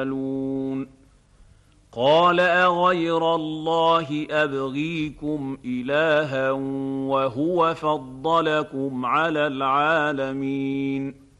قال أغير الله أبغيكم إلها وهو فضلكم على العالمين